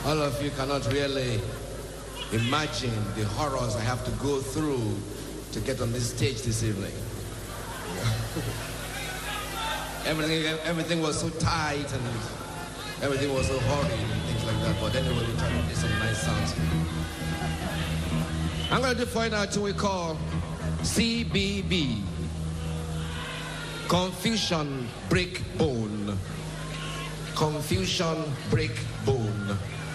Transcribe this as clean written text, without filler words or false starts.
All of you cannot really imagine the horrors I have to go through to get on this stage this evening. Everything was so tight and everything was so hurried and things like that. But anyway, we try to play some nice sounds. I'm going to do for you now what we call CBB. Confusion Break Bone. Confusion Break Bone.